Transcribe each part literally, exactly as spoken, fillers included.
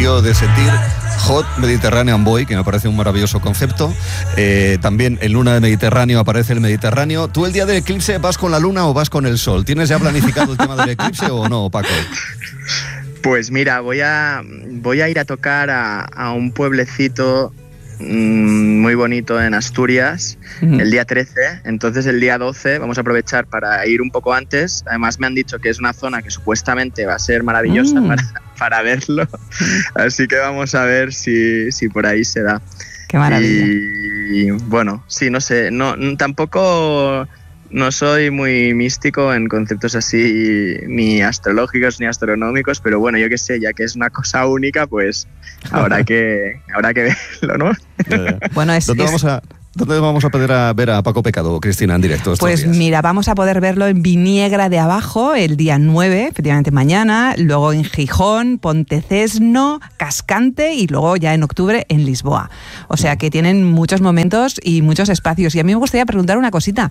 dio de sentir Hot Mediterranean Boy, que me parece un maravilloso concepto. Eh, también en Luna de Mediterráneo aparece el Mediterráneo. ¿Tú el día del eclipse vas con la luna o vas con el sol? ¿Tienes ya planificado el tema del eclipse o no, Paco? Pues mira, voy a, voy a ir a tocar a, a un pueblecito mmm, muy bonito en Asturias, uh-huh. el día trece. Entonces el día doce vamos a aprovechar para ir un poco antes. Además me han dicho que es una zona que supuestamente va a ser maravillosa uh-huh. para, para verlo. Así que vamos a ver si, si por ahí se da. Qué maravilla. Y, y bueno, sí, no sé, no, tampoco... No soy muy místico en conceptos así, ni astrológicos ni astronómicos, pero bueno, yo qué sé, ya que es una cosa única, pues habrá que, habrá que verlo, ¿no? Yeah. Bueno, es... ¿Dónde es... vamos a...? ¿Dónde vamos a poder a ver a Paco Pecado, Cristina, en directo estos Pues días? Mira, vamos a poder verlo en Viniegra de Abajo el día nueve, efectivamente mañana, luego en Gijón, Pontecesno, Cascante y luego ya en octubre en Lisboa. O sea que tienen muchos momentos y muchos espacios. Y a mí me gustaría preguntar una cosita.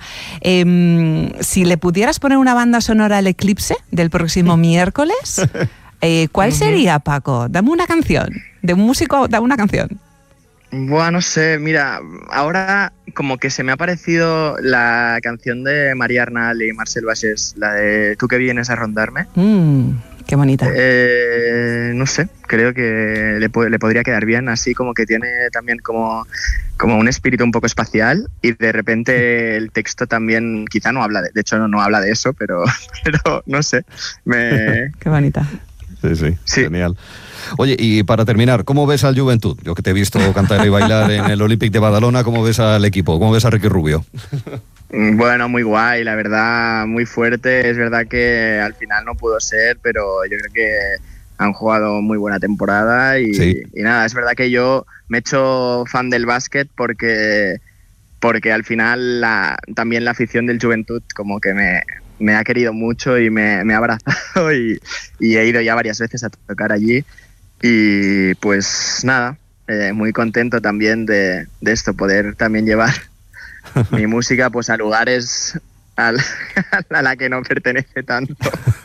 Eh, si le pudieras poner una banda sonora al eclipse del próximo miércoles, eh, ¿cuál sería, Paco? Dame una canción. De un músico, dame una canción. Bueno, no sé, mira, ahora como que se me ha parecido la canción de María Arnal y Marcel Baches, la de Tú que vienes a rondarme. Mm, qué bonita. Eh, no sé, creo que le, le podría quedar bien, así como que tiene también como, como un espíritu un poco espacial y de repente el texto también, quizá no habla de, de hecho no, no habla de eso, pero, pero no sé, me... Qué bonita. Sí, sí, sí, genial. Oye, y para terminar, ¿cómo ves al Joventut? Yo que te he visto cantar y bailar en el Olympic de Badalona, ¿cómo ves al equipo? ¿Cómo ves a Ricky Rubio? Bueno, muy guay, la verdad, muy fuerte. Es verdad que al final no pudo ser, pero yo creo que han jugado muy buena temporada y, sí. y nada, es verdad que yo me he hecho fan del básquet porque, porque al final la, también la afición del Joventut como que me... me ha querido mucho y me, me ha abrazado y, y he ido ya varias veces a tocar allí y pues nada, eh, muy contento también de, de esto, poder también llevar mi música pues a lugares a la, a la que no pertenece tanto.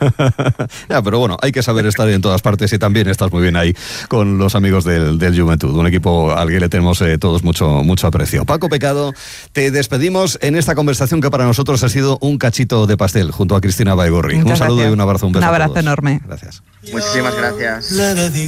Ya, pero bueno, hay que saber estar en todas partes y también estás muy bien ahí con los amigos del, del Joventut, un equipo al que le tenemos eh, todos mucho, mucho aprecio. Paco Pecado, te despedimos en esta conversación que para nosotros ha sido un cachito de pastel junto a Cristina Baigorri. Un saludo y un abrazo, un beso. Un abrazo enorme. Gracias. Muchísimas gracias.